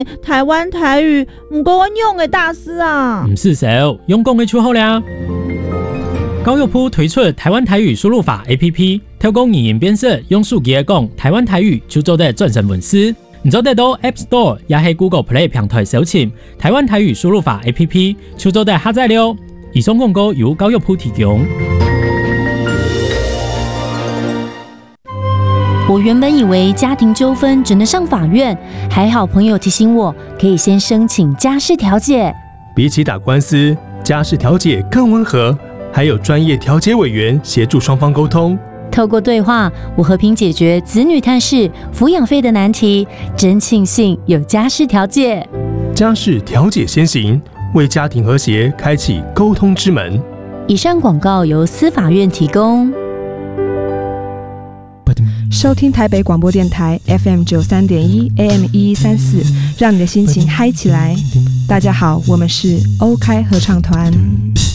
台湾台语，不过我用的大师啊， 不是少，用讲的出好了。高友铺推出台湾台语输入法 APP， 透过语音辨识，用手机讲台湾台语就做得转成文字。你做得到 App Store 也是 Google Play 平台搜寻台湾台语输入法 APP， 就做得下载了。以上广告由高友铺提供。 我原本以为家庭纠纷只能上法院，还好朋友提醒我，可以先申请家事调解。 比起打官司，家事调解更温和，还有专业调解委员协助双方沟通。 透过对话，我和平解决子女探视、抚养费的难题。真庆幸有家事调解。 家事调解先行，为家庭和谐开启沟通之门。 以上广告由司法院提供。 收听台北广播电台 FM 93.1 AM 1134，让你的心情嗨起来。大家好，我们是欧开合唱团。